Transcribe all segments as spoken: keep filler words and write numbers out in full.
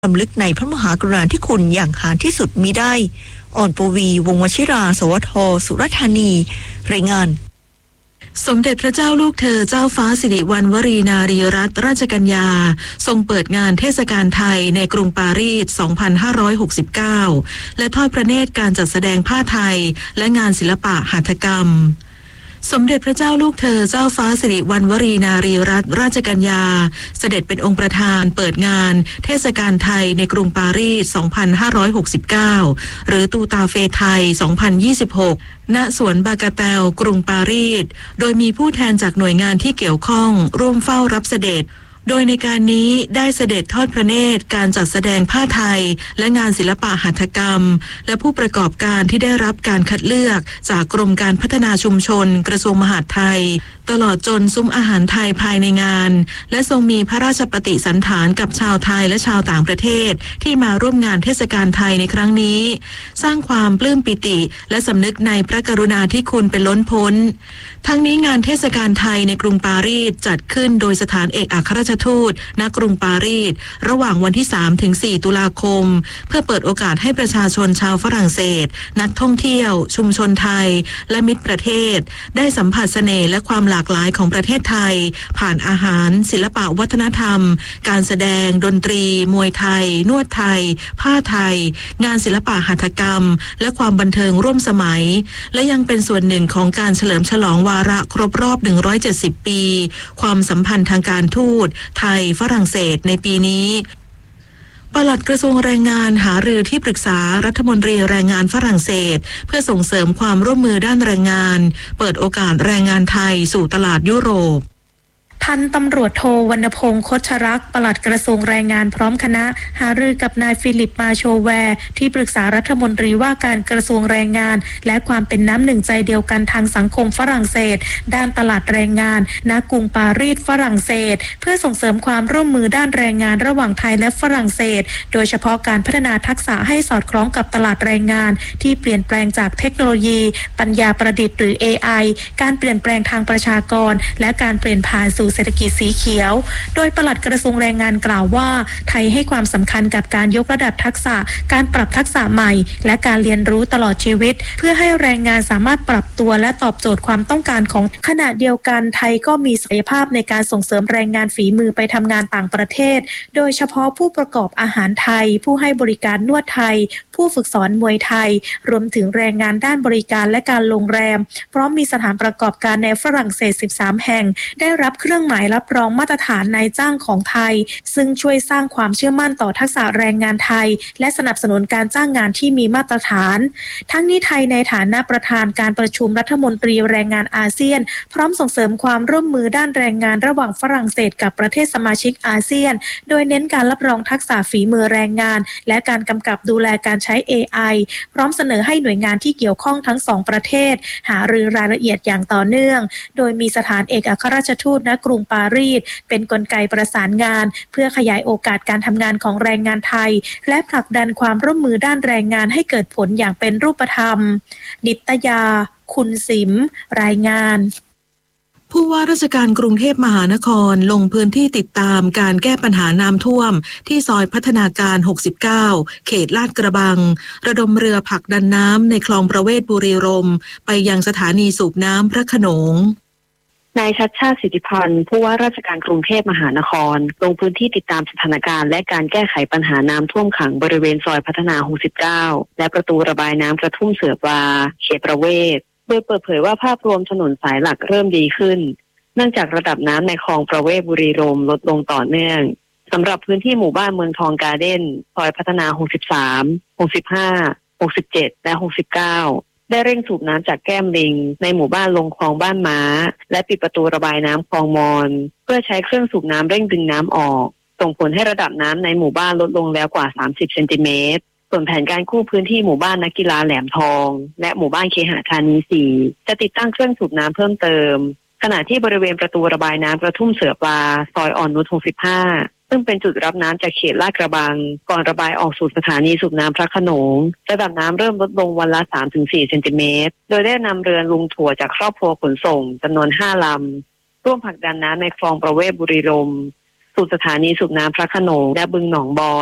รำลึกในพระมหากรุณาธิคุณอย่างหาที่สุดมิได้อ่อนปวีวงศ์วชิราสวทสุรธานีรายงานสมเด็จพระเจ้าลูกเธอเจ้าฟ้าสิริวัณวรีนารีรัตนราชกัญญาทรงเปิดงานเทศกาลไทยในกรุงปารีส สองพันห้าร้อยหกสิบเก้า และทอดพระเนตรการจัดแสดงผ้าไทยและงานศิลปะหัตถกรรมสมเด็จพระเจ้าลูกเธอเจ้าฟ้าสิริวัณวรีนารีรัตนราชกัญญาเสด็จเป็นองค์ประธานเปิดงานเทศกาลไทยในกรุงปารีส สองพันห้าร้อยหกสิบเก้า หรือตูตาเฟไทย สองพันยี่สิบหก ณ สวนบากาเตลกรุงปารีสโดยมีผู้แทนจากหน่วยงานที่เกี่ยวข้องร่วมเฝ้ารับเสด็จโดยในการนี้ได้เสด็จทอดพระเนตรการจัดแสดงผ้าไทยและงานศิลปะหัตถกรรมและผู้ประกอบการที่ได้รับการคัดเลือกจากกรมการพัฒนาชุมชนกระทรวงมหาดไทยตลอดจนซุ้มอาหารไทยภายในงานและทรงมีพระราชปฏิสันถานกับชาวไทยและชาวต่างประเทศที่มาร่วมงานเทศกาลไทยในครั้งนี้สร้างความปลื้มปิติและสำนึกในพระกรุณาธิคุณเป็นล้นพ้นทั้งนี้งานเทศกาลไทยในกรุงปารีสจัดขึ้นโดยสถานเอกอัครราชทูตณกรุงปารีสระหว่างวันที่ สามถึงสี่ ตุลาคมเพื่อเปิดโอกาสให้ประชาชนชาวฝรั่งเศสนักท่องเที่ยวชุมชนไทยและมิตรประเทศได้สัมผัสเสน่ห์และความหลากหลายของประเทศไทยผ่านอาหารศิลปะวัฒนธรรมการแสดงดนตรีมวยไทยนวดไทยผ้าไทยงานศิลปะหัตถกรรมและความบันเทิงร่วมสมัยและยังเป็นส่วนหนึ่งของการเฉลิมฉลองวาระครบรอบหนึ่งร้อยเจ็ดสิบปีความสัมพันธ์ทางการทูตไทยฝรั่งเศสในปีนี้ปลัดกระทรวงแรงงานหารือที่ปรึกษารัฐมนตรีแรงงานฝรั่งเศสเพื่อส่งเสริมความร่วมมือด้านแรงงานเปิดโอกาสแรงงานไทยสู่ตลาดยุโรปพันตำรวจโทวรรณพงศ์คชรักษ์ปลัดกระทรวงแรงงานพร้อมคณะหารือกับนายฟิลิปมาโชแวร์ที่ปรึกษารัฐมนตรีว่าการกระทรวงแรงงานและความเป็นน้ำหนึ่งใจเดียวกันทางสังคมฝรั่งเศสด้านตลาดแรงงานณกรุงปารีสฝรั่งเศสเพื่อส่งเสริมความร่วมมือด้านแรงงานระหว่างไทยและฝรั่งเศสโดยเฉพาะการพัฒนาทักษะให้สอดคล้องกับตลาดแรงงานที่เปลี่ยนแปลงจากเทคโนโลยีปัญญาประดิษฐ์หรือ เอ ไอ การเปลี่ยนแปลงทางประชากรและการเปลี่ยนผ่านสู่เศรษฐกิจสีเขียวโดยปลัดกระทรวงแรงงานกล่าวว่าไทยให้ความสำคัญกับการยกระดับทักษะการปรับทักษะใหม่และการเรียนรู้ตลอดชีวิตเพื่อให้แรงงานสามารถปรับตัวและตอบโจทย์ความต้องการของขณะเดียวกันไทยก็มีศักยภาพในการส่งเสริมแรงงานฝีมือไปทำงานต่างประเทศโดยเฉพาะผู้ประกอบอาหารไทยผู้ให้บริการนวดไทยผู้ฝึกสอนมวยไทยรวมถึงแรงงานด้านบริการและการโรงแรมพร้อมมีสถานประกอบการในฝรั่งเศสสิบสามแห่งได้รับเครื่องหมายรับรองมาตรฐานนายจ้างของไทยซึ่งช่วยสร้างความเชื่อมั่นต่อทักษะแรงงานไทยและสนับสนุนการจ้างงานที่มีมาตรฐานทั้งนี้ไทยในฐานะประธานการประชุมรัฐมนตรีแรงงานอาเซียนพร้อมส่งเสริมความร่วมมือด้านแรงงานระหว่างฝรั่งเศสกับประเทศสมาชิกอาเซียนโดยเน้นการรับรองทักษะฝีมือแรงงานและการกำกับดูแลการใช้ เอ ไอ พร้อมเสนอให้หน่วยงานที่เกี่ยวข้องทั้งสองประเทศหารือรายละเอียดอย่างต่อเนื่องโดยมีสถานเอกอัครราชทูตณกรุงปารีสเป็นกลไกประสานงานเพื่อขยายโอกาสการทำงานของแรงงานไทยและผลักดันความร่วมมือด้านแรงงานให้เกิดผลอย่างเป็นรูปธรรมนิตยาคุณสิมรายงานผู้ว่าราชการกรุงเทพมหานครลงพื้นที่ติดตามการแก้ปัญหาน้ำท่วมที่ซอยพัฒนาการหกสิบเก้าเขตลาดกระบังระดมเรือผลักดันน้ำในคลองประเวศบุรีรมย์ไปยังสถานีสูบน้ำพระโขนงนายชัชชาติสิทธิพันธ์ผู้ว่าราชการกรุงเทพมหานครลงพื้นที่ติดตามสถานการณ์และการแก้ไขปัญหาน้ำท่วมขังบริเวณซอยพัฒนาหกสิบเก้าและประตูระบายน้ำกระทุ่มเสือปลาเขตประเวศโดยเปิดเผยว่าภาพรวมถนนสายหลักเริ่มดีขึ้นเนื่องจากระดับน้ำในคลองประเวศบุรีรมย์ลดลงต่อเนื่องสำหรับพื้นที่หมู่บ้านเมืองทองการ์เด้นซอยพัฒนาหกสิบสาม หกสิบห้า หกสิบเจ็ดและหกสิบเก้าได้เร่งสูบน้ำจากแก้มลิงในหมู่บ้านลงคลองบ้านม้าและปิดประตูระบายน้ำคลองมอนเพื่อใช้เครื่องสูบน้ำเร่งดึงน้ำออกส่งผลให้ระดับน้ำในหมู่บ้านลดลงแล้วกว่าสามสิบเซนติเมตรส่วนแผนการกู้พื้นที่หมู่บ้านนักกีฬาแหลมทองและหมู่บ้านเคหะธานีสี่จะติดตั้งเครื่องสูบน้ำเพิ่มเติมขณะที่บริเวณประตูระบายน้ำกระทุ่มเสือปลาซอยอ่อนนุชหกสิบห้าซึ่งเป็นจุดรับน้ำจากเขตลาดกระบังก่อนระบายออกสู่สถานีสูบน้ำพระโขนงระดับน้ำเริ่มลดลงวันละ สามถึงสี่ เซนติเมตรโดยได้นำเรือลุงถั่วจากครอบครัวขนส่งจำนวนห้าลำร่วมผลักดันน้ำในคลองประเวศบุรีรมย์สู่สถานีสูบน้ำพระโขนงและบึงหนองบอน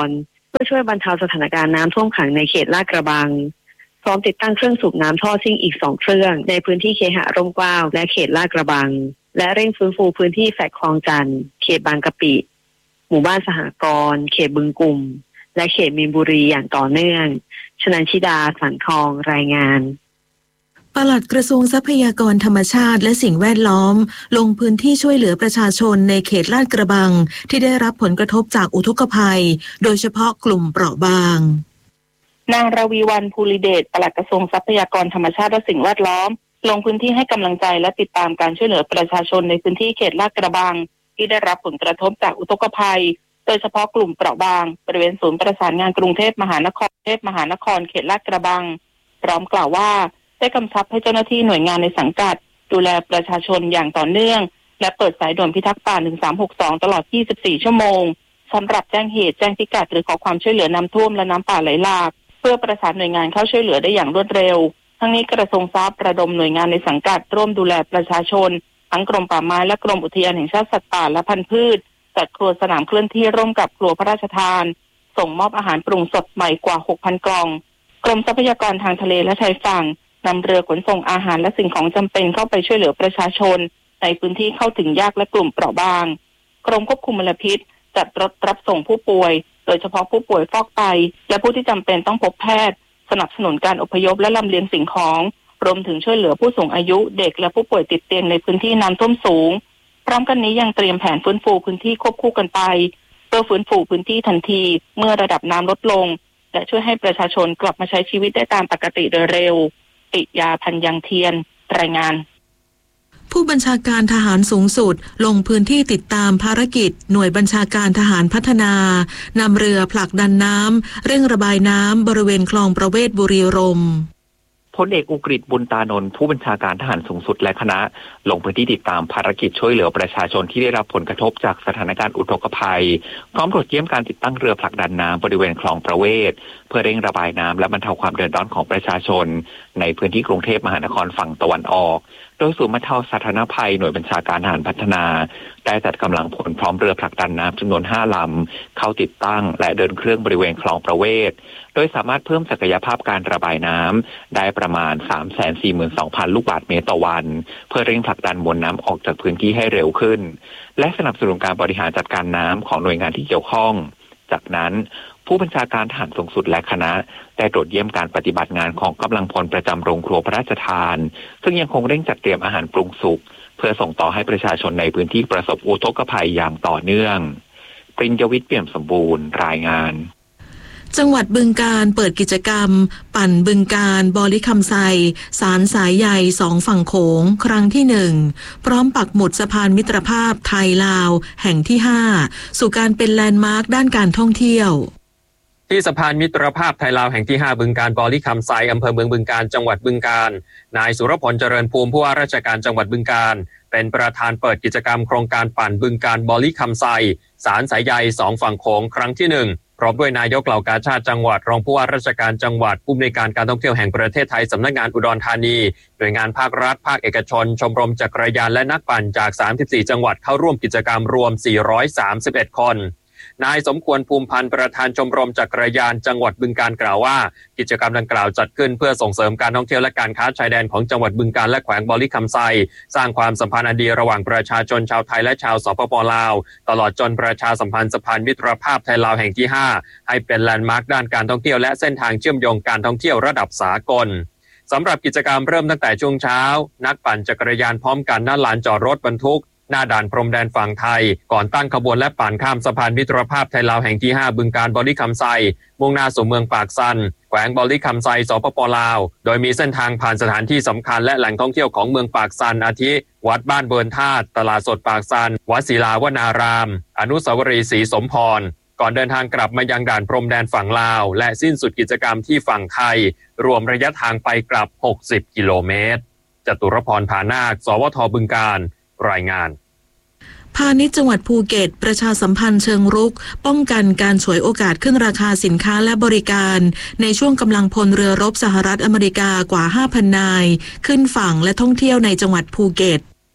เพื่อช่วยบรรเทาสถานการณ์น้ำท่วมขังในเขตลาดกระบังพร้อมติดตั้งเครื่องสูบน้ำท่อซิ่งอีกสองเครื่องในพื้นที่เคหะร่มเกล้าและเขตลาดกระบังและเร่งฟื้นฟูพื้นที่แฟลตคลองจันทร์เขตบางกะปิหมู่บ้านสหกรณ์เขตบึงกุ่มและเขตมีนบุรีอย่างต่อเนื่องชนันชิดาสันทองรายงานปลัดกระทรวงทรัพยากรธรรมชาติและสิ่งแวดล้อมลงพื้นที่ช่วยเหลือประชาชนในเขตลาดกระบังที่ได้รับผลกระทบจากอุทกภัยโดยเฉพาะกลุ่มเปราะบางนางราวีวรรณภูริเดชปลัดกระทรวงทรัพยากรธรรมชาติและสิ่งแวดล้อมลงพื้นที่ให้กำลังใจและติดตามการช่วยเหลือประชาชนในพื้นที่เขตลาดกระบังที่ได้รับผลกระทบจากอุทกภัยโดยเฉพาะกลุ่มเปราะบางบริเวณศูนย์ประสานงานกรุงเทพมหานครเทพมหานครเขตลาดกระบังพร้อมกล่าวว่าได้กำชับให้เจ้าหน้าที่หน่วยงานในสังกัดดูแลประชาชนอย่างต่อเนื่องและเปิดสายด่วนพิทักษ์ป่าหนึ่งสามหกสองตลอดยี่สิบสี่ชั่วโมงสำหรับแจ้งเหตุแจ้งพิกัดหรือขอความช่วยเหลือน้ำท่วมและน้ำป่าไหลหลากเพื่อประสานหน่วยงานเข้าช่วยเหลือได้อย่างรวดเร็วทั้งนี้กระทรวงทรัพย์ระดมหน่วยงานในสังกัดร่วมดูแลประชาชนทั้งกรมป่าไม้และกรมอุทยานแห่งชาติสัตว์ป่าและพันธุ์พืชจัดครัวสนามเคลื่อนที่ร่วมกับครัวพระราชทานส่งมอบอาหารปรุงสดใหม่กว่า หกพัน กล่องกรมทรัพยากรทางทะเลและชายฝั่งนำเรือขนส่งอาหารและสิ่งของจำเป็นเข้าไปช่วยเหลือประชาชนในพื้นที่เข้าถึงยากและกลุ่มเปราะบางกรมควบคุมมลพิษจัดรถรับส่งผู้ป่วยโดยเฉพาะผู้ป่วยฟอกไตและผู้ที่จำเป็นต้องพบแพทย์สนับสนุนการอพยพและลำเลียงสิ่งของรวมถึงช่วยเหลือผู้สูงอายุเด็กและผู้ป่วยติดเตียงในพื้นที่น้ำท่วมสูงพร้อมกันนี้ยังเตรียมแผนฟื้นฟูพื้นที่ควบคู่กันไปเพื่อฟื้นฟูพื้นที่ทันทีเมื่อระดับน้ำลดลงและช่วยให้ประชาชนกลับมาใช้ชีวิตได้ตามปกติโดยเร็วปิยาพันยังเทียนรายงานผู้บัญชาการทหารสูงสุดลงพื้นที่ติดตามภารกิจหน่วยบัญชาการทหารพัฒนานำเรือผลักดันน้ำเร่งระบายน้ำบริเวณคลองประเวศบุรีรมย์พลเอกอุกฤษบุญตานนท์ผู้บัญชาการทหารสูงสุดและคณะลงพื้นที่ติดตามภารกิจช่วยเหลือประชาชนที่ได้รับผลกระทบจากสถานการณ์อุทกภัยพร้อมตรวจเยี่ยมการติดตั้งเรือผลักดันน้ำบริเวณคลองประเวศเพื่อเร่งระบายน้ำและบรรเทาความเดือดร้อนของประชาชนในพื้นที่กรุงเทพมหานครฝั่งตะวันออกโดยศูนย์บรรเทาสาธารณภัยหน่วยบัญชาการทหารพัฒนาได้จัดกำลังพลพร้อมเรือผลักดันน้ำจำนวนห้าลำเข้าติดตั้งและเดินเครื่องบริเวณคลองประเวศโดยสามารถเพิ่มศักยภาพการระบายน้ำได้ประมาณ สามแสนสี่หมื่นสองพัน ลูกบาศก์เมตรต่อวันเพื่อเร่งผลักดันมวลน้ำออกจากพื้นที่ให้เร็วขึ้นและสนับสนุนการบริหารจัดการน้ำของหน่วยงานที่เกี่ยวข้องจากนั้นผู้บัญชาการทหารสูงสุดและคณะได้ตรวจเยี่ยมการปฏิบัติงานของกำลังพลประจำโรงครัวพระราชทานซึ่งยังคงเร่งจัดเตรียมอาหารปรุงสุกเพื่อส่งต่อให้ประชาชนในพื้นที่ประสบอุทกภัยอย่างต่อเนื่องปริญญวิทย์เปี่ยมสมบูรณ์รายงานจังหวัดบึงกาฬเปิดกิจกรรมปั่นบึงกาฬบอลิคำไซสารสายใยสองฝั่งโขงครั้งที่หนึ่งพร้อมปักหมุดสะพานมิตรภาพไทยลาวแห่งที่ห้าสู่การเป็นแลนด์มาร์คด้านการท่องเที่ยวที่สะพานมิตรภาพไทยลาวแห่งที่ห้าบึงกาฬบอลิคำไซอำเภอเมืองบึงกาฬจังหวัดบึงกาฬนายสุรพลเจริญภูมิผู้ว่าราชการจังหวัดบึงกาฬเป็นประธานเปิดกิจกรรมโครงการปั่นบึงกาฬบอลิคำไซสารสายใยสองฝั่งโขงครั้งที่หนึ่งพร้อมด้วยนายกเหล่ากาชาดจังหวัดรองผู้ว่าราชการจังหวัดผู้อำนวยการการท่องเที่ยวแห่งประเทศไทยสำนักงานอุดรธานีหน่วยงานภาครัฐภาคเอกชนชมรมจักรยานและนักปั่นจากสามสิบสี่จังหวัดเข้าร่วมกิจกรรมรวมสี่ร้อยสามสิบเอ็ดคนนายสมควรภูมิพันธ์ประธานชมรมจักรยานจังหวัดบึงกาฬกล่าวว่ากิจกรรมดังกล่าวจัดขึ้นเพื่อส่งเสริมการท่องเที่ยวและการค้าชายแดนของจังหวัดบึงกาฬและแขวงบอลิคำไซสร้างความสัมพันธ์อันดีระหว่างประชาชนชาวไทยและชาวสปป.ลาวตลอดจนประชาสัมพันธ์สะพานมิตรภาพไทยลาวแห่งที่ห้าให้เป็นแลนด์มาร์คด้านการท่องเที่ยวและเส้นทางเชื่อมโยงการท่องเที่ยวระดับสากลสำหรับกิจกรรมเริ่มตั้งแต่ช่วงเช้านักปั่นจักรยานพร้อมกันหน้าลานจอดรถบรรทุกหน้าด่านพรมแดนฝั่งไทยก่อนตั้งขบวนและปั่นข้ามสะพานมิตรภาพไทยลาวแห่งที่ห้าบึงกาฬบอลิคำไซมุ่งหน้าสู่เมืองปากซันแขวงบอลิคำไซสปป.ลาวโดยมีเส้นทางผ่านสถานที่สำคัญและแหล่งท่องเที่ยวของเมืองปากซันอาทิวัดบ้านเบิร์นธาตุตลาดสดปากซันวัดศิลาวนารามอนุสาวรีย์ศรีสมพรก่อนเดินทางกลับมายังด่านพรมแดนฝั่งลาวและสิ้นสุดกิจกรรมที่ฝั่งไทยรวมระยะทางไปกลับหกสิบกิโลเมตรจตุรพร ผานาคสวทบึงกาฬรายงานพาณิชย์จังหวัดภูเก็ตประชาสัมพันธ์เชิงรุกป้องกันการฉวยโอกาสขึ้นราคาสินค้าและบริการในช่วงกำลังพลเรือรบสหรัฐอเมริกากว่า ห้าพัน นายขึ้นฝั่งและท่องเที่ยวในจังหวัดภูเก็ต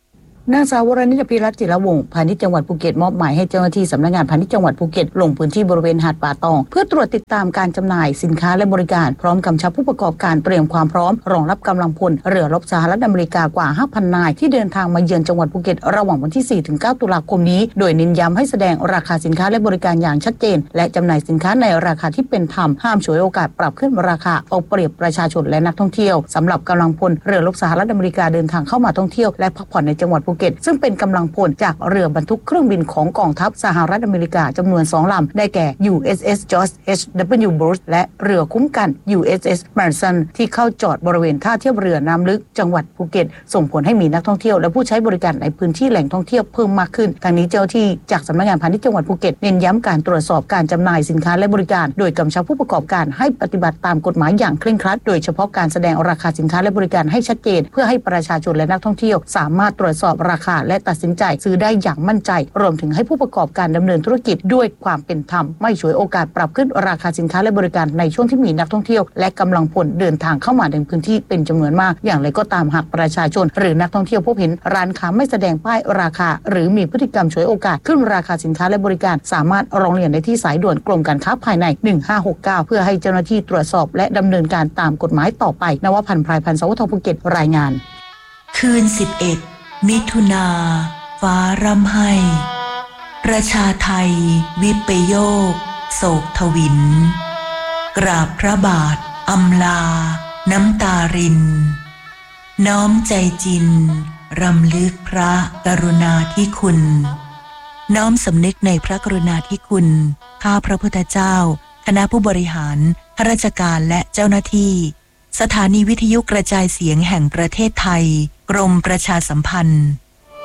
นางสาววรณิตพิรัตน์จิรวงศ์พาณิชย์จังหวัดภูเก็ตมอบหมายให้เจ้าหน้าที่สำนักงานพาณิชย์จังหวัดภูเก็ตลงพื้นที่บริเวณหาดป่าตองเพื่อตรวจติดตามการจำหน่ายสินค้าและบริการพร้อมกำชับผู้ประกอบการเตรียมความพร้อมรองรับกำลังพลเรือรบสหรัฐอเมริกากว่า ห้าพัน นายที่เดินทางมาเยือนจังหวัดภูเก็ตระหว่างวันที่ สี่ถึงเก้า ตุลาคมนี้โดยเน้นย้ำให้แสดงราคาสินค้าและบริการอย่างชัดเจนและจำหน่ายสินค้าในราคาที่เป็นธรรมห้ามฉวยโอกาสปรับขึ้นราคาเอาเปรียบประชาชนและนักท่องเที่ยวสำหรับกำลังพลเรือรบสหรัฐอเมริกาเดินทางเข้ามาท่องเที่ยวและพักผ่อนในจังหวัดภูเก็ตซึ่งเป็นกำลังพลจากเรือบรรทุกเครื่องบินของกองทัพสหรัฐอเมริกาจำนวนสองลำได้แก่ ยู เอส เอส George เอช ดับเบิลยู Bush และเรือคุ้มกัน ยู เอส เอส Madison ที่เข้าจอดบริเวณท่าเทียบเรือน้ำลึกจังหวัดภูเก็ตส่งผลให้มีนักท่องเที่ยวและผู้ใช้บริการในพื้นที่แหล่งท่องเที่ยวเพิ่มมากขึ้นทางนี้เจ้าที่จากสำนักงานพาณิชย์จังหวัดภูเก็ตเน้นย้ำการตรวจสอบการจำหน่ายสินค้าและบริการโดยกำชับผู้ประกอบการให้ปฏิบัติตามกฎหมายอย่างเคร่งครัดโดยเฉพาะการแสดงราคาสินค้าและบริการให้ชัดเจนเพื่อให้ประชาชนและนักท่องเที่ยวสามารถตรวจสอบราคาและตัดสินใจซื้อได้อย่างมั่นใจรวมถึงให้ผู้ประกอบการดำเนินธุรกิจด้วยความเป็นธรรมไม่ฉวยโอกาสปรับขึ้นราคาสินค้าและบริการในช่วงที่มีนักท่องเที่ยวและกำลังพลเดินทางเข้ามาในพื้นที่เป็นจำนวนมากอย่างไรก็ตามหากประชาชนหรือนักท่องเที่ยวพบเห็นร้านค้าไม่แสดงป้ายราคาหรือมีพฤติกรรมฉวยโอกาสขึ้นราคาสินค้าและบริการสามารถร้องเรียนได้ที่สายด่วนกรมการค้าภายในหนึ่งห้าหกเก้าเพื่อให้เจ้าหน้าที่ตรวจสอบและดำเนินการตามกฎหมายต่อไปนวพันธ์ไพรพันธ์สวทภูเก็ตรายงานคืนสิบเอ็ดมิถุนาฟ้าร่ำไห้ประชาไทยวิปโยคโศกทวินกราบพระบาทอำลาน้ำตารินน้อมใจจินรำลึกพระกรุณาธิคุณน้อมสำนึกในพระกรุณาธิคุณข้าพระพุทธเจ้าคณะผู้บริหารข้าราชการและเจ้าหน้าที่สถานีวิทยุกระจายเสียงแห่งประเทศไทยกรมประชาสัมพันธ์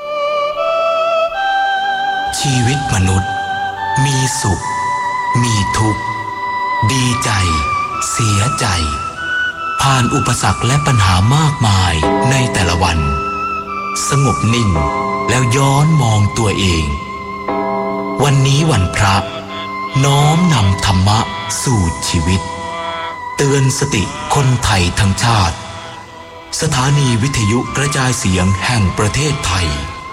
ชีวิตมนุษย์มีสุขมีทุกข์ดีใจเสียใจผ่านอุปสรรคและปัญหามากมายในแต่ละวันสงบนิ่งแล้วย้อนมองตัวเองวันนี้วันพระน้อมนำธรรมะสู่ชีวิตเตือนสติคนไทยทั้งชาติสถานีวิทยุกระจายเสียงแห่งประเทศไทย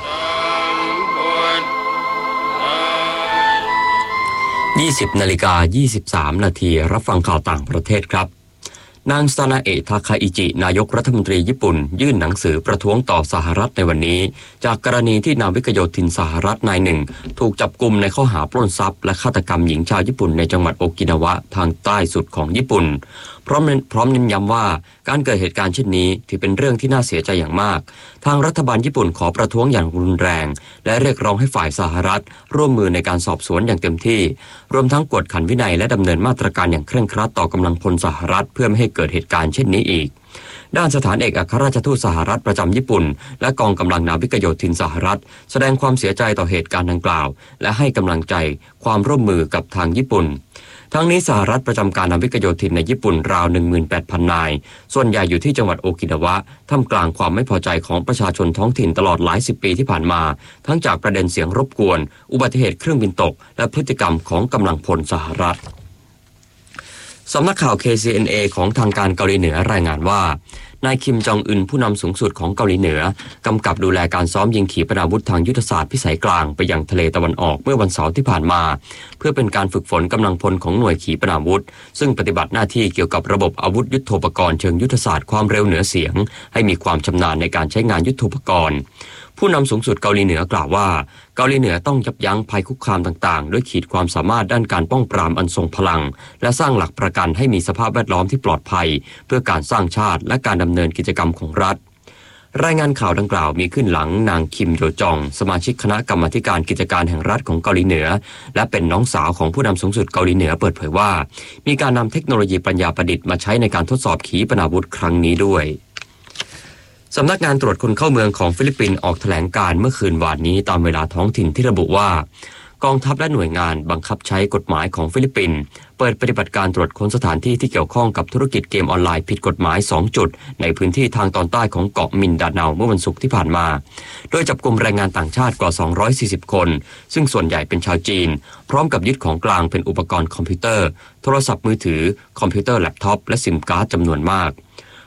ยี่สิบนาฬิกายี่สิบสามนาทีรับฟังข่าวต่างประเทศครับนางซานาเอะทาคาอิจินายกรัฐมนตรีญี่ปุ่นยื่นหนังสือประท้วงต่อสหรัฐในวันนี้จากกรณีที่นาวิกโยธินสหรัฐนายหนึ่งถูกจับกุมในข้อหาปล้นทรัพย์และฆาตกรรมหญิงชาวญี่ปุ่นในจังหวัดโอกินาวะทางใต้สุดของญี่ปุ่นพร้อมพร้อมเน้นย้ำว่าการเกิดเหตุการณ์เช่นนี้ถือเป็นเรื่องที่น่าเสียใจอย่างมากทางรัฐบาลญี่ปุ่นขอประท้วงอย่างรุนแรงและเรียกร้องให้ฝ่ายสหรัฐร่วมมือในการสอบสวนอย่างเต็มที่รวมทั้งกวดขันวินัยและดำเนินมาตรการอย่างเคร่งครัดต่อกำลังพลสหรัฐเพื่อไม่ให้เกิดเหตุการณ์เช่นนี้อีกด้านสถานเอกอัครราชทูตสหรัฐประจำญี่ปุ่นและกองกำลังนาวิกโยธินสหรัฐแสดงความเสียใจต่อเหตุการณ์ดังกล่าวและให้กำลังใจความร่วมมือกับทางญี่ปุ่นทั้งนี้สหรัฐประจำการนาวิกโยธินในญี่ปุ่นราว หนึ่งหมื่นแปดพัน นายส่วนใหญ่อยู่ที่จังหวัดโอกินาวะท่ามกลางความไม่พอใจของประชาชนท้องถิ่นตลอดหลายสิบปีที่ผ่านมาทั้งจากประเด็นเสียงรบกวนอุบัติเหตุเครื่องบินตกและพฤติกรรมของกำลังพลสหรัฐสำนักข่าว เค ซี เอ็น เอ ของทางการเกาหลีเหนือรายงานว่านายคิมจองอึนผู้นำสูงสุดของเกาหลีเหนือกำกับดูแลการซ้อมยิงขีปนาวุธทางยุทธศาสตร์พิสัยกลางไปยังทะเลตะวันออกเมื่อวันเสาร์ที่ผ่านมาเพื่อเป็นการฝึกฝนกำลังพลของหน่วยขีปนาวุธซึ่งปฏิบัติหน้าที่เกี่ยวกับระบบอาวุธยุทโธปกรณ์เชิงยุทธศาสตร์ความเร็วเหนือเสียงให้มีความชำนาญในการใช้งานยุทโธปกรณ์ผู้นำสูงสุดเกาหลีเหนือกล่าวว่าเกาหลีเหนือต้องยับยั้งภัยคุกคามต่างๆด้วยขีดความสามารถด้านการป้องปรามอันทรงพลังและสร้างหลักประกันให้มีสภาพแวดล้อมที่ปลอดภัยเพื่อการสร้างชาติและการดำเนินกิจกรรมของรัฐรายงานข่าวดังกล่าวมีขึ้นหลังนางคิมโยจองสมาชิกคณะกรรมาธิการกิจการแห่งรัฐของเกาหลีเหนือและเป็นน้องสาวของผู้นำสูงสุดเกาหลีเหนือเปิดเผยว่ามีการนำเทคโนโลยีปัญญาประดิษฐ์มาใช้ในการทดสอบขีปนาวุธครั้งนี้ด้วยสำนักงานตรวจคนเข้าเมืองของฟิลิปปินส์ออกแถลงการเมื่อคืนวานนี้ตามเวลาท้องถิ่นที่ระบุว่ากองทัพและหน่วยงานบังคับใช้กฎหมายของฟิลิปปินส์เปิดปฏิบัติการตรวจค้นสถานที่ที่เกี่ยวข้องกับธุรกิจเกมออนไลน์ผิดกฎหมายสองจุดในพื้นที่ทางตอนใต้ของเกาะมินดาเนาเมื่อวันศุกร์ที่ผ่านมาโดยจับกุมแรงงานต่างชาติกว่าสองร้อยสี่สิบคนซึ่งส่วนใหญ่เป็นชาวจีนพร้อมกับยึดของกลางเป็นอุปกรณ์คอมพิวเตอร์โทรศัพท์มือถือคอมพิวเตอร์แล็ปท็อปและซิมการ์ดจำนวนมาก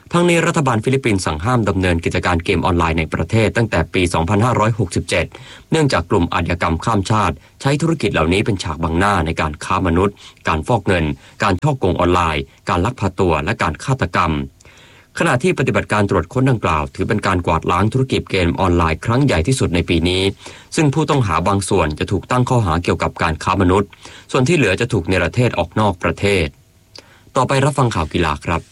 ทั้งนี้รัฐบาลฟิลิปปินส์สั่งห้ามดำเนินกิจการเกมออนไลน์ในประเทศตั้งแต่ปี สองพันห้าร้อยหกสิบเจ็ด เนื่องจากกลุ่มอาชญากรรมข้ามชาติใช้ธุรกิจเหล่านี้เป็นฉากบังหน้าในการค้ามนุษย์การฟอกเงินการฉ้อโกงออนไลน์การลักพาตัวและการฆาตกรรมขณะที่ปฏิบัติการตรวจค้นดังกล่าวถือเป็นการกวาดล้างธุรกิจเกมออนไลน์ครั้งใหญ่ที่สุดในปีนี้ซึ่งผู้ต้องหาบางส่วนจะถูกตั้งข้อหาเกี่ยวกับการค้ามนุษย์ส่วนที่เหลือจะถูกเนรเทศออกนอกประเทศต่อไปรับฟังข่าวกีฬาครับ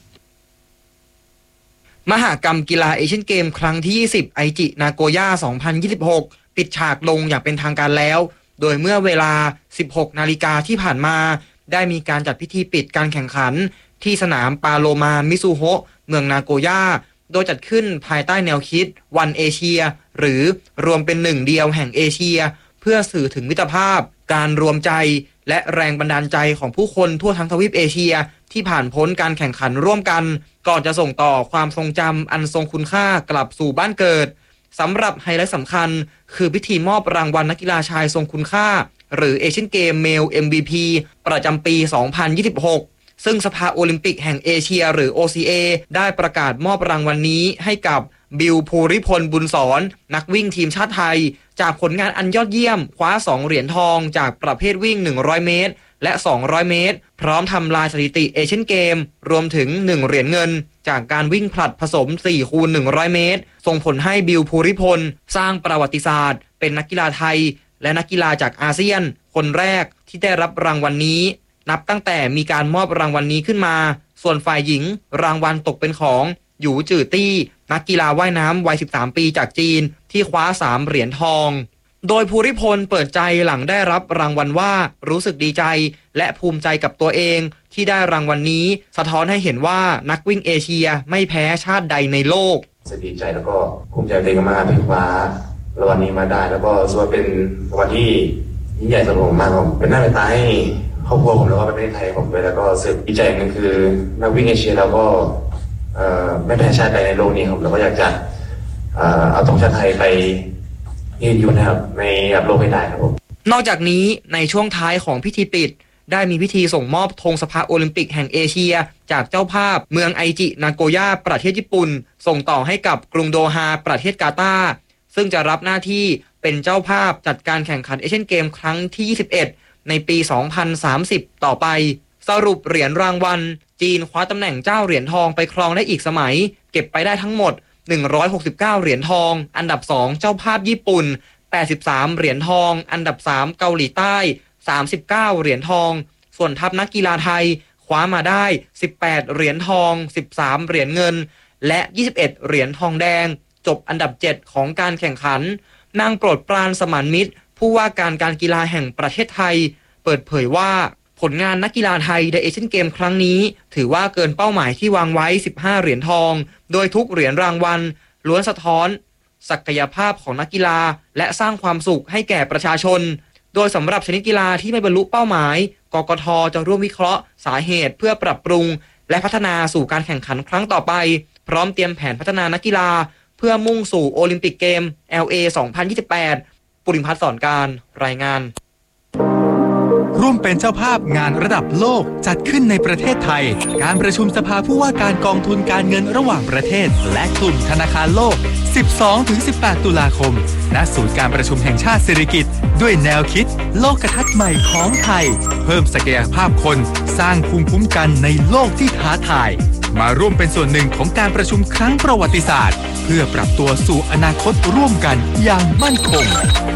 มหกรรมกีฬาเอเชียนเกมครั้งที่ยี่สิบไอจินาโกย่าสองพันยี่สิบหกปิดฉากลงอย่างเป็นทางการแล้วโดยเมื่อเวลา สิบหกนาฬิกาที่ผ่านมาได้มีการจัดพิธีปิดการแข่งขันที่สนามปาโลมามิซูโฮะเมืองนาโกย่าโดยจัดขึ้นภายใต้แนวคิดวันเอเชียหรือรวมเป็นหนึ่งเดียวแห่งเอเชียเพื่อสื่อถึงมิตรภาพการรวมใจและแรงบันดาลใจของผู้คนทั่วทั้งทวีปเอเชียที่ผ่านพ้นการแข่งขันร่วมกันก่อนจะส่งต่อความทรงจำอันทรงคุณค่ากลับสู่บ้านเกิดสำหรับไฮไลท์สำคัญคือพิธีมอบรางวัลนักกีฬาชายทรงคุณค่าหรือเอเชียนเกมเมล เอ็ม วี พี ประจำปี สองพันยี่สิบหกซึ่งสภาโอลิมปิกแห่งเอเชียหรือ โอ ซี เอ ได้ประกาศมอบรางวัลนี้ให้กับบิลภูริพลบุญสอนนักวิ่งทีมชาติไทยจากผลงานอันยอดเยี่ยมคว้าสองเหรียญทองจากประเภทวิ่งหนึ่งร้อยเมตรและสองร้อยเมตรพร้อมทำลายสถิติเอเชียนเกมรวมถึงหนึ่งเหรียญเงินจากการวิ่งผลัดผสม สี่คูณหนึ่งร้อยเมตรส่งผลให้บิลภูริพลสร้างประวัติศาสตร์เป็นนักกีฬาไทยและนักกีฬาจากอาเซียนคนแรกที่ได้รับรางวัลนี้นับตั้งแต่มีการมอบรางวัลนี้ขึ้นมาส่วนฝ่ายหญิงรางวัลตกเป็นของหยูจื่อตี้นักกีฬาว่ายน้ำวัยสิบสามปีจากจีนที่คว้าสามเหรียญทองโดยภูริพลเปิดใจหลังได้รับรางวัลว่ารู้สึกดีใจและภูมิใจกับตัวเองที่ได้รางวัลนี้สะท้อนให้เห็นว่านักวิ่งเอเชียไม่แพ้ชาติใดในโลกรู้สึกดีใจแล้วก็ภูมิใจตัวเองมากที่คว้ารางวัลนี้มาได้แล้วก็รู้สึกว่าเป็นรางวัลที่ยิ่งใหญ่สำหรับผมมากผมเป็นหน้าเป็นตาให้ครอบครัวผมแล้วก็ประเทศไทยผมด้วยแล้วก็รู้สึกดีใจนึงคือนักวิ่งเอเชียแล้วก็ไม่แพ้ชาติใดในโลกนี้ครับแล้วก็อยากจะเอาธงชาติไทยไปยืนอยู่นะครับในระดับโลกให้ได้ครับผมนอกจากนี้ในช่วงท้ายของพิธีปิดได้มีพิธีส่งมอบธงสภาโอลิมปิกแห่งเอเชียจากเจ้าภาพเมืองไอจินาโกย่าประเทศญี่ปุ่นส่งต่อให้กับกรุงโดฮาประเทศกาตาร์ซึ่งจะรับหน้าที่เป็นเจ้าภาพจัดการแข่งขันเอเชียนเกมครั้งที่ยี่สิบเอ็ดในปี สองพันสามสิบ ต่อไปสรุปเหรียญรางวัลจีนคว้าตำแหน่งเจ้าเหรียญทองไปครองได้อีกสมัยเก็บไปได้ทั้งหมดหนึ่งร้อยหกสิบเก้าเหรียญทองอันดับสองเจ้าภาพญี่ปุ่นแปดสิบสามเหรียญทองอันดับสามเกาหลีใต้สามสิบเก้าเหรียญทองส่วนทัพนักกีฬาไทยคว้ามาได้สิบแปดเหรียญทองสิบสามเหรียญเงินและยี่สิบเอ็ดเหรียญทองแดงจบอันดับเจ็ดของการแข่งขันนางโปรดปรานสมานมิตรผู้ว่าการการกีฬาแห่งประเทศไทยเปิดเผยว่าผลงานนักกีฬาไทยในเอเชียนเกมครั้งนี้ถือว่าเกินเป้าหมายที่วางไว้สิบห้าเหรียญทองโดยทุกเหรียญรางวัลล้วนสะท้อนศักยภาพของนักกีฬาและสร้างความสุขให้แก่ประชาชนโดยสำหรับชนิดกีฬาที่ไม่บรรลุเป้าหมายกกท.จะร่วมวิเคราะห์สาเหตุเพื่อปรับปรุงและพัฒนาสู่การแข่งขันครั้งต่อไปพร้อมเตรียมแผนพัฒนานักกีฬาเพื่อมุ่งสู่โอลิมปิกเกม แอล เอ สองพันยี่สิบแปดปุริพัฒน์สอนการรายงานร่วมเป็นเจ้าภาพงานระดับโลกจัดขึ้นในประเทศไทยการประชุมสภาผู้ว่าการกองทุนการเงินระหว่างประเทศและกลุ่มธนาคารโลก สิบสองถึงสิบแปด ตุลาคมณศูนย์การประชุมแห่งชาติสิริกิติ์ด้วยแนวคิดโลกทัศน์ใหม่ของไทยเพิ่มศักยภาพคนสร้างภูมิคุ้มกันในโลกที่ท้าทายมาร่วมเป็นส่วนหนึ่งของการประชุมครั้งประวัติศาสตร์เพื่อปรับตัวสู่อนาคตร่วมกันอย่างมั่นคง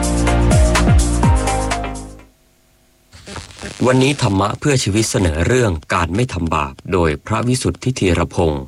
วันนี้ธรรมะเพื่อชีวิตเสนอเรื่องการไม่ทำบาปโดยพระวิสุทธิธีรพงศ์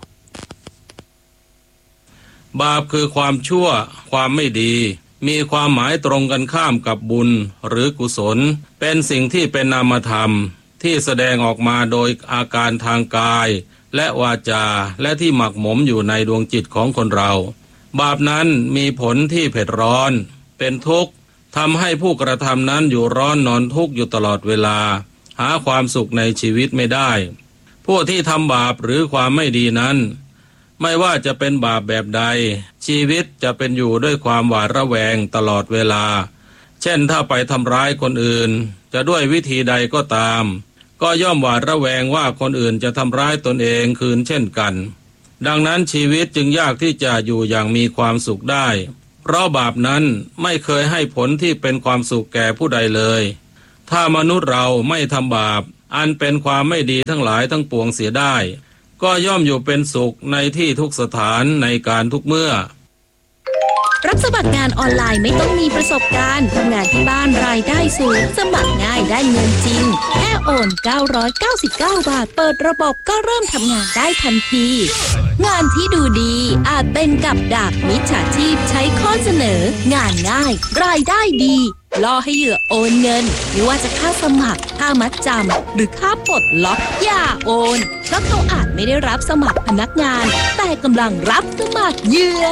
บาปคือความชั่วความไม่ดีมีความหมายตรงกันข้ามกับบุญหรือกุศลเป็นสิ่งที่เป็นนามธรรมที่แสดงออกมาโดยอาการทางกายและวาจาและที่หมักหมมอยู่ในดวงจิตของคนเราบาปนั้นมีผลที่เผ็ดร้อนเป็นทุกข์ทำให้ผู้กระทำนั้นอยู่ร้อนนอนทุกข์อยู่ตลอดเวลาหาความสุขในชีวิตไม่ได้ผู้ที่ทำบาปหรือความไม่ดีนั้นไม่ว่าจะเป็นบาปแบบใดชีวิตจะเป็นอยู่ด้วยความหวาดระแวงตลอดเวลาเช่นถ้าไปทำร้ายคนอื่นจะด้วยวิธีใดก็ตามก็ย่อมหวาดระแวงว่าคนอื่นจะทำร้ายตนเองคืนเช่นกันดังนั้นชีวิตจึงยากที่จะอยู่อย่างมีความสุขได้เพราะบาปนั้นไม่เคยให้ผลที่เป็นความสุขแก่ผู้ใดเลยถ้ามนุษย์เราไม่ทำบาปอันเป็นความไม่ดีทั้งหลายทั้งปวงเสียได้ก็ย่อมอยู่เป็นสุขในที่ทุกสถานในการทุกเมื่อรับสมัครงานออนไลน์ไม่ต้องมีประสบการณ์ทำงานที่บ้านรายได้สูงสมัครง่ายได้เงินจริงแค่โอนเก้าร้อยเก้าสิบเก้าบาทเปิดระบบก็เริ่มทำงานได้ทันทีงานที่ดูดีอาจเป็นกับดักมิจฉาชีพใช้ข้อเสนองานง่ายรายได้ดีล่อให้เหยื่อโอนเงินไม่ว่าจะค่าสมัครค่ามัดจำหรือค่าปลดล็อกอย่าโอนเพราะเขาอาจไม่ได้รับสมัครพนักงานแต่กำลังรับสมัครเหยื่อ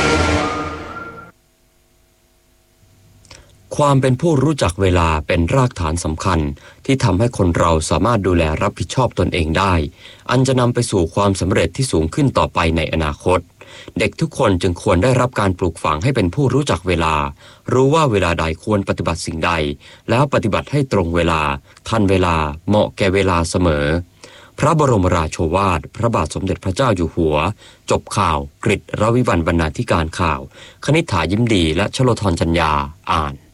ความเป็นผู้รู้จักเวลาเป็นรากฐานสำคัญที่ทำให้คนเราสามารถดูแลรับผิดชอบตนเองได้อันจะนำไปสู่ความสำเร็จที่สูงขึ้นต่อไปในอนาคตเด็กทุกคนจึงควรได้รับการปลูกฝังให้เป็นผู้รู้จักเวลารู้ว่าเวลาใดควรปฏิบัติสิ่งใดแล้วปฏิบัติให้ตรงเวลาทันเวลาเหมาะแก่เวลาเสมอพระบรมราโชวาทพระบาทสมเด็จพระเจ้าอยู่หัวจบข่าวกฤษ รวิวรรณบรรณาธิการข่าวคณิษฐายิ้มดีและชโลธรจัญญาอ่าน